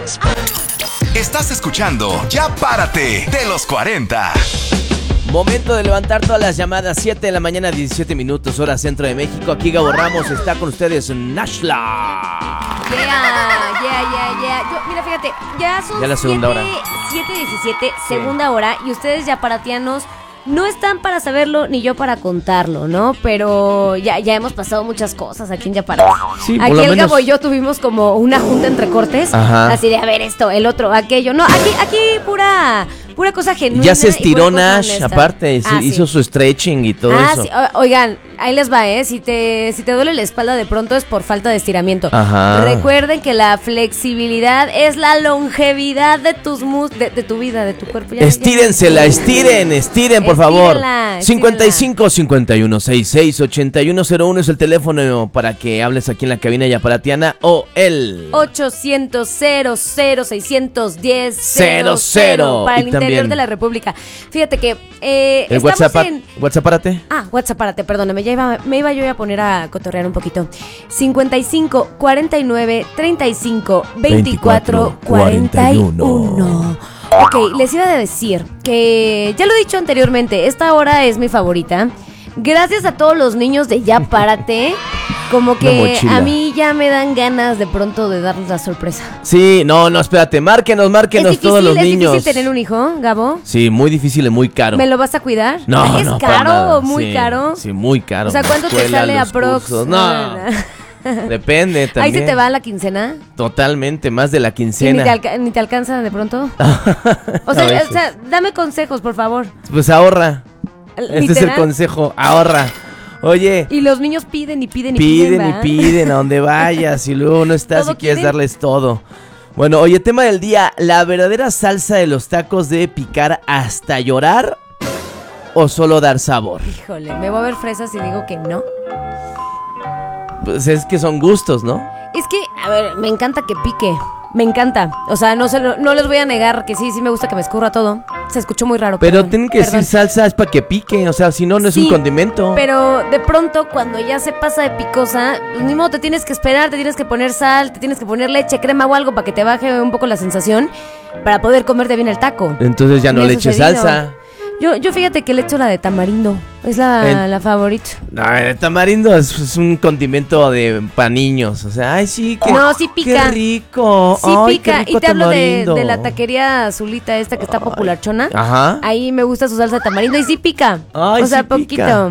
Estás escuchando Ya Párate de los 40. Momento de levantar todas las llamadas. 7 de la mañana, 17 minutos, hora centro de México. Aquí Gabo Ramos, está con ustedes Nashla. Mira, fíjate, ya son ya la segunda hora. 7:17, segunda hora. Y ustedes ya paratianos no están para saberlo ni yo para contarlo, ¿no? Pero ya hemos pasado muchas cosas aquí en Yaparate. Sí, aquí el Gabo y yo tuvimos como una junta entre cortes. Ajá. Así de, a ver, esto, el otro, aquello. No, aquí pura cosa genuina. Ya se estiró Nash, aparte, hizo su stretching y todo eso. Sí. Oigan, ahí les va, Si te duele la espalda de pronto es por falta de estiramiento. Ajá. Recuerden que la flexibilidad es la longevidad de tus de tu vida, de tu cuerpo. Estiren, por favor. 55 51 66 8101 es el teléfono para que hables aquí en la cabina yaparatiana, o el 800 00 610 00 para el interior de la República. Fíjate que el WhatsAppárate. WhatsAppárate, perdóname, me iba yo a poner a cotorrear un poquito. 55 49 35 24 41. Ok, les iba a decir que ya lo he dicho anteriormente, esta hora es mi favorita. Gracias a todos los niños de Ya Párate, como que a mí ya me dan ganas de pronto de darles la sorpresa. Sí, no, espérate, márquenos todos los niños. ¿Es difícil tener un hijo, Gabo? Sí, muy difícil y muy caro. ¿Me lo vas a cuidar? No, ¿Es caro o muy caro? Sí, muy caro. O sea, ¿cuánto te sale aprox? No. Depende también. ¿Ahí se te va la quincena? Totalmente, más de la quincena. ¿Ni te alcanza de pronto? o sea, dame consejos, por favor. Pues ahorra. Este es el consejo, ahorra. Oye. Y los niños piden y piden. Piden a donde vayas y luego no estás y quieres darles todo. Bueno, oye, tema del día, ¿la verdadera salsa de los tacos debe picar hasta llorar o solo dar sabor? Híjole, me voy a ver fresas y digo que no. Pues es que son gustos, ¿no? Es que, a ver, me encanta que pique. Me encanta. O sea, no les voy a negar que sí me gusta que me escurra todo. Se escuchó muy raro. Pero tienen que decir salsa es para que pique. O sea, si no, no es un condimento. Pero de pronto, cuando ya se pasa de picosa, pues ni modo, te tienes que esperar, te tienes que poner sal, te tienes que poner leche, crema o algo para que te baje un poco la sensación, para poder comerte bien el taco. Entonces ya no le eches salsa. Yo fíjate que le echo la de tamarindo. Es la favorita. No, el tamarindo es un condimento para niños. O sea, ay, sí, sí pica. Qué rico. Sí pica. Y te hablo de la taquería azulita esta que está popularchona. Ajá. Ahí me gusta su salsa de tamarindo y sí pica. Ay, o sea, sí poquito.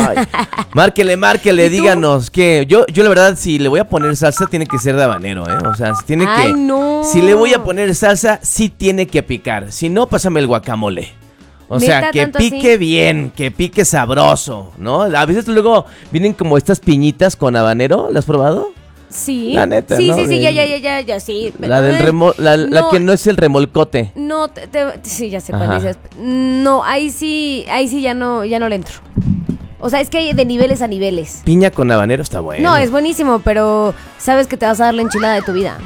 Márquele, díganos que yo la verdad, si le voy a poner salsa, tiene que ser de habanero, O sea, tiene que. No. Si le voy a poner salsa, sí tiene que picar. Si no, pásame el guacamole. O sea, que pique así? Bien, que pique sabroso, ¿no? A veces luego vienen como estas piñitas con habanero, ¿las has probado? Sí. La neta, sí, ¿no? sí, ya, sí. La del la que no es el remolcote. No, sí, ya sé cuál dices. No, ahí sí ya no le entro. O sea, es que hay de niveles a niveles. Piña con habanero está bueno. No, es buenísimo, pero sabes que te vas a dar la enchilada de tu vida.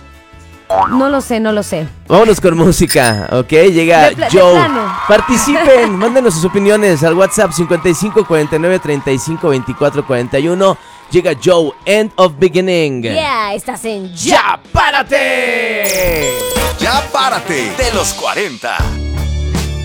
No lo sé. Vámonos con música, ¿ok? Llega Joe. Participen, mándenos sus opiniones al WhatsApp 55 49 35 24 41. Llega Joe, End of Beginning. Yeah, estás en ¡Ya Párate! ¡Ya Párate! De los 40.